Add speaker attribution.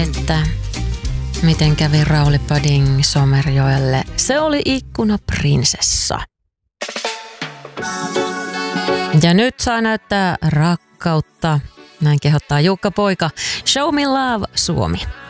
Speaker 1: että miten kävi Rauli Pudding Somerjoelle. Se oli Ikkunaprinsessa. Ja nyt saa näyttää rakkautta. Näin kehottaa Jukka Poika. Show me love, Suomi.